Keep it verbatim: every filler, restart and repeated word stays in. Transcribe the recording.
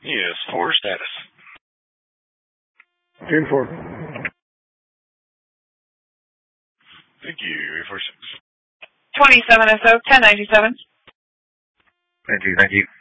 Yes, four status. June four. Thank you, eight four six. twenty-seven S O, ten ninety-seven. Thank you, thank you.